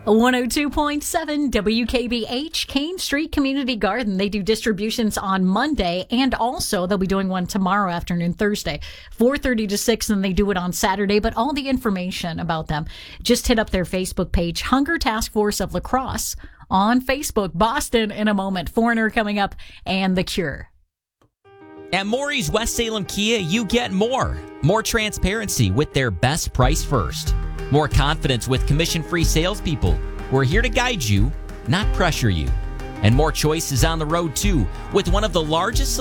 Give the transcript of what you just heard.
102.7 WKBH, Kane Street Community Garden. They do distributions on Monday, and also they'll be doing one tomorrow afternoon, Thursday, 4:30 to 6, and they do it on Saturday. But all the information about them, just hit up their Facebook page, Hunger Task Force of La Crosse on Facebook. Boston in a moment, Foreigner coming up, and The Cure. At Maury's West Salem Kia, you get more. More transparency with their best price first. More confidence with commission-free salespeople. We're here to guide you, not pressure you. And more choices on the road, too, with one of the largest